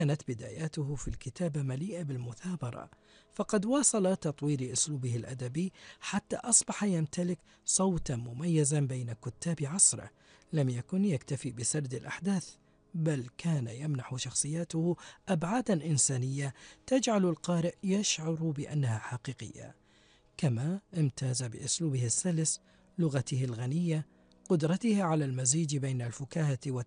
كانت بداياته في الكتابة مليئة بالمثابرة، فقد واصل تطوير أسلوبه الأدبي حتى أصبح يمتلك صوتا مميزا بين كتاب عصره. لم يكن يكتفي بسرد الأحداث، بل كان يمنح شخصياته أبعادا إنسانية تجعل القارئ يشعر بأنها حقيقية. كما امتاز بأسلوبه السلس، لغته الغنية، قدرته على المزيج بين الفكاهة